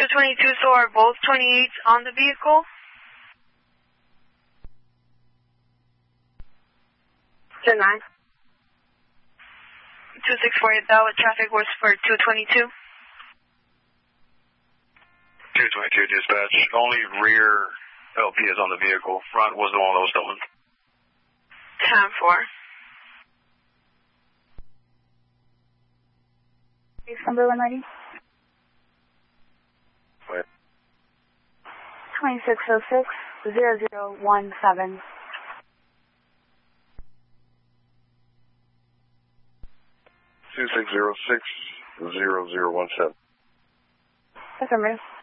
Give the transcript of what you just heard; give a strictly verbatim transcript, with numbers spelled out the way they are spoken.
two twenty-two, so are both twenty-eights on the vehicle? ten nine. two six four eight, that what traffic was for two twenty-two? two twenty-two dispatch. Only rear L P is on the vehicle. Front was the one that was stolen. ten four. Case number one ninety. Wait. twenty-six oh six, zero zero one seven. two six zero six, zero zero one seven. Affirmative.